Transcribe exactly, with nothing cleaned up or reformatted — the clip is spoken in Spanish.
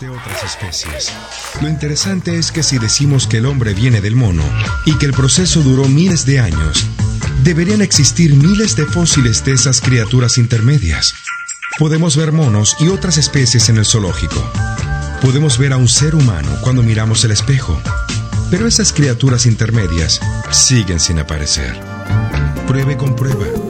de otras especies. Lo interesante es que si decimos que el hombre viene del mono y que el proceso duró miles de años, deberían existir miles de fósiles de esas criaturas intermedias. Podemos ver monos y otras especies en el zoológico. Podemos ver a un ser humano cuando miramos el espejo. Pero esas criaturas intermedias siguen sin aparecer. Pruebe con prueba.